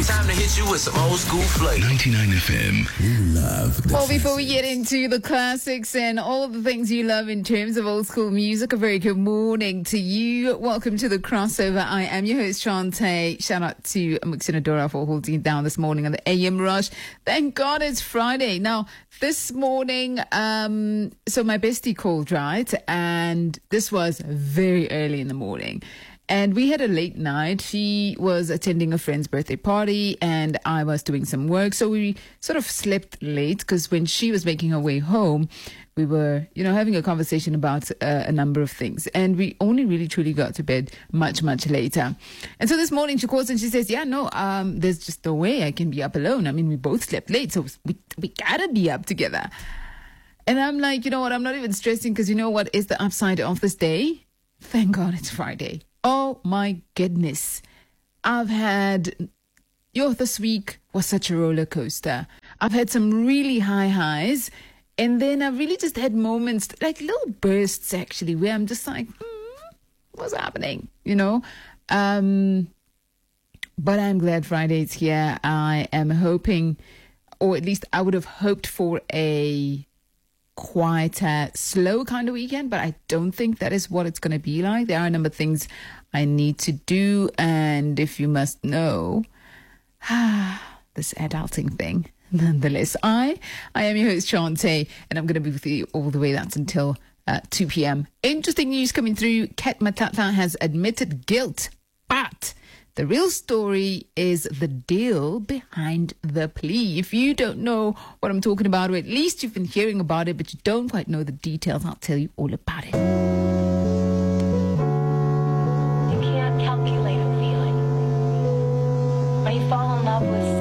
time to hit you with some old school flavor. 99 FM. You love the Well, before we get into the classics and all of the things you love in terms of old school music, a very good morning to you. Welcome to the crossover. I am your host, Shantae. Shout out to Muxinadora for holding it down this morning on the AM Rush. Thank God it's Friday. Now, this morning, so my bestie called, right? And this was very early in the morning. And we had a late night. She was attending a friend's birthday party and I was doing some work. So we sort of slept late because when she was making her way home, we were, having a conversation about a number of things. And we only really truly got to bed much, much later. And so this morning she calls and she says, there's just no way I can be up alone. I mean, we both slept late, so we gotta be up together. And I'm like, you know what? I'm not even stressing because you know what is the upside of this day? Thank God it's Friday. Oh my goodness. I've had, this week was such a roller coaster. I've had some really high highs. And then I've really just had moments, like little bursts actually, where I'm just like, what's happening? But I'm glad Friday's here. I am hoping, or at least I would have hoped for a quieter, slow kind of weekend, but I don't think that is what it's going to be like. There are a number of things I need to do, and if you must know, this adulting thing. Nonetheless, I am your host, Shantae, and I'm going to be with you all the way. That's until 2 p.m. Interesting news coming through. Kat Matata has admitted guilt, but the real story is the deal behind the plea. If you don't know what I'm talking about, or at least you've been hearing about it, but you don't quite know the details, I'll tell you all about it. You can't calculate a feeling. When you fall in love with